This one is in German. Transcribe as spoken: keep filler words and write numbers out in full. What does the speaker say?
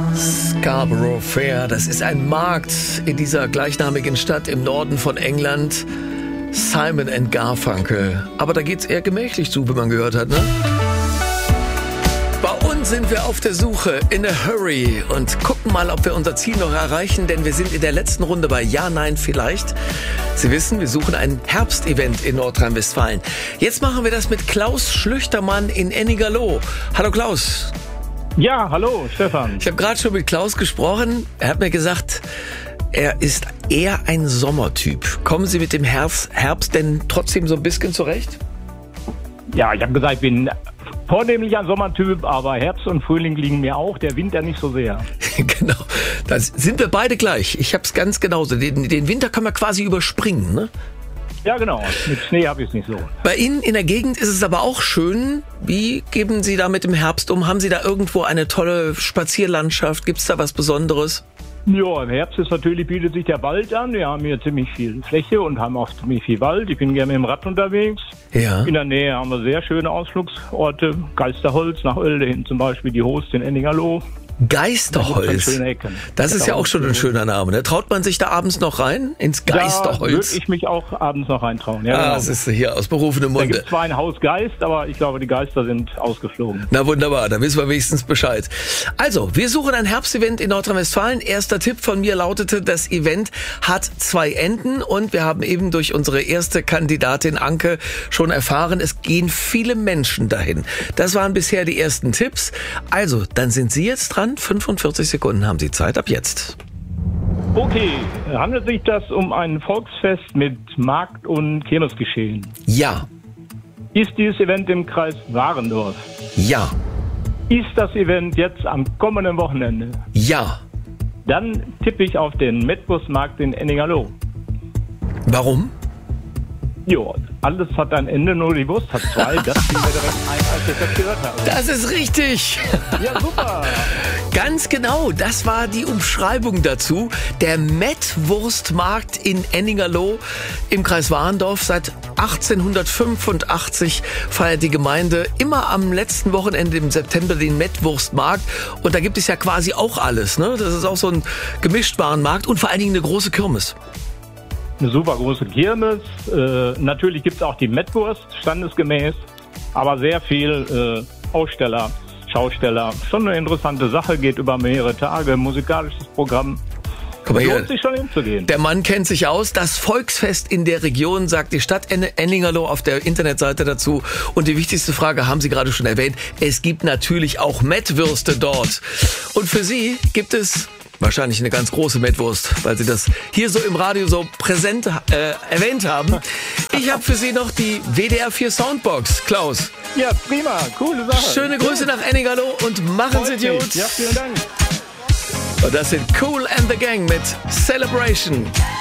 Scarborough Fair, das ist ein Markt in dieser gleichnamigen Stadt im Norden von England. Simon and Garfunkel. Aber da geht's eher gemächlich zu, wie man gehört hat, ne? Bei uns sind wir auf der Suche in a hurry und gucken mal, ob wir unser Ziel noch erreichen, denn wir sind in der letzten Runde bei Ja, Nein, Vielleicht. Sie wissen, wir suchen ein Herbstevent in Nordrhein-Westfalen. Jetzt machen wir das mit Klaus Schlüchtermann in Ennigerloh. Hallo Klaus. Ja, hallo Stefan. Ich habe gerade schon mit Klaus gesprochen. Er hat mir gesagt, er ist eher ein Sommertyp. Kommen Sie mit dem Herbst, Herbst denn trotzdem so ein bisschen zurecht? Ja, ich habe gesagt, ich bin vornehmlich ein Sommertyp, aber Herbst und Frühling liegen mir auch, der Winter nicht so sehr. Genau, da sind wir beide gleich. Ich habe es ganz genauso. Den, den Winter kann man quasi überspringen, ne? Ja, genau. Mit Schnee habe ich es nicht so. Bei Ihnen in der Gegend ist es aber auch schön. Wie geben Sie da mit dem Herbst um? Haben Sie da irgendwo eine tolle Spazierlandschaft? Gibt es da was Besonderes? Ja, im Herbst ist natürlich, bietet sich der Wald an. Wir haben hier ziemlich viel Fläche und haben auch ziemlich viel Wald. Ich bin gerne mit dem Rad unterwegs. Ja. In der Nähe haben wir sehr schöne Ausflugsorte. Geisterholz nach Oelde hin zum Beispiel, die Host in Ennigerloh. Geisterholz. Das ist ja auch schon ein schöner Name. Ne? Traut man sich da abends noch rein? Ins Geisterholz? Da würde ich mich auch abends noch reintrauen. Ja, ah, genau. Das ist hier aus berufenem Munde. Da gibt es zwar ein Haus Geist, aber ich glaube, die Geister sind ausgeflogen. Na wunderbar, da wissen wir wenigstens Bescheid. Also, wir suchen ein Herbstevent in Nordrhein-Westfalen. Erster Tipp von mir lautete, das Event hat zwei Enden und wir haben eben durch unsere erste Kandidatin Anke schon erfahren, es gehen viele Menschen dahin. Das waren bisher die ersten Tipps. Also, dann sind Sie jetzt dran. fünfundvierzig Sekunden haben Sie Zeit ab jetzt. Okay, handelt sich das um ein Volksfest mit Markt- und Kirmesgeschehen? Ja. Ist dieses Event im Kreis Warendorf? Ja. Ist das Event jetzt am kommenden Wochenende? Ja. Dann tippe ich auf den Mettwurstmarkt in Ennigerloh. Warum? Jo, alles hat ein Ende, nur die Wurst hat zwei. Das fiel mir direkt ein, als ich das gehört habe. Das ist richtig. Ja, super. Ganz genau, das war die Umschreibung dazu. Der Mettwurstmarkt in Ennigerloh im Kreis Warendorf. Seit achtzehnhundertfünfundachtzig feiert die Gemeinde immer am letzten Wochenende im September den Mettwurstmarkt. Und da gibt es ja quasi auch alles, ne? Das ist auch so ein Gemischtwarenmarkt und vor allen Dingen eine große Kirmes. Eine super große Kirmes. Äh, natürlich gibt es auch die Mettwurst, standesgemäß, aber sehr viel äh, Aussteller, Schausteller. Schon eine interessante Sache, geht über mehrere Tage, musikalisches Programm. Guck mal hier, lohnt sich schon hinzugehen. Der Mann kennt sich aus. Das Volksfest in der Region, sagt die Stadt Ennigerloh auf der Internetseite dazu. Und die wichtigste Frage haben Sie gerade schon erwähnt. Es gibt natürlich auch Mettwürste dort. Und für Sie gibt es wahrscheinlich eine ganz große Mettwurst, weil Sie das hier so im Radio so präsent äh, erwähnt haben. Ich habe für Sie noch die W D R vier Soundbox, Klaus. Ja, prima, coole Sache. Schöne Grüße nach Ennigerloh und machen Sie gut. Ja, vielen Dank. Und das sind Kool and the Gang mit Celebration.